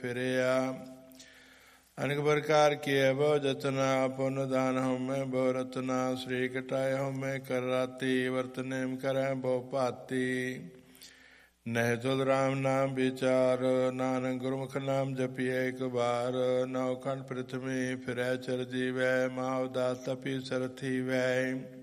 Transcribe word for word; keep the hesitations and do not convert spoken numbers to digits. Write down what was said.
ਫਿਰਿਆ। ਅਨੇਕ ਪ੍ਰਕਾਰ ਕੀਏ ਬਹੁ ਜਤਨਾ, ਪੁੰਨ ਦਾਨ ਹਉਮੈ ਬਹੁ ਰਤਨਾ। ਸ੍ਰੀ ਕਟਾਏ ਹਉਮੈ ਕਰ ਰਾਤੀ, ਵਰਤ ਨੇਮ ਕਰੈ ਬਹੁ ਭਾਤੀ। ਨਹਿ ਤੁਲ ਰਾਮ ਨਾਮ ਵਿਚਾਰ, ਨਾਨਕ ਗੁਰਮੁਖ ਨਾਮ ਜਪੀਐ ਇਕ ਬਾਰ। ਨੌ ਖੰਡ ਪ੍ਰਿਥਵੀ ਫਿਰੈ ਚਰ ਜੀਵੈ, ਮਾਉ ਦਾਤ ਤਪੀ ਸਰ ਥੀਵੈ।